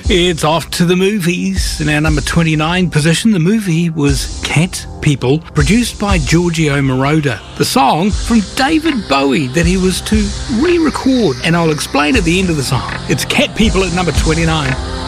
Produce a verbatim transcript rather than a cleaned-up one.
It's off to the movies. In our number twenty-nine position, the movie was Cat People, produced by Giorgio Moroder. The song from David Bowie that he was to re-record, and I'll explain at the end of the song. It's Cat People at number twenty-nine.